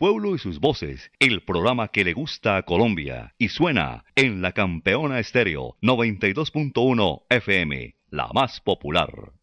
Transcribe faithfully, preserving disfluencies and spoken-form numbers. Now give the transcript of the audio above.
pueblo y sus voces, el programa que le gusta a Colombia y suena en la Campeona Estéreo noventa y dos punto uno F M, la más popular.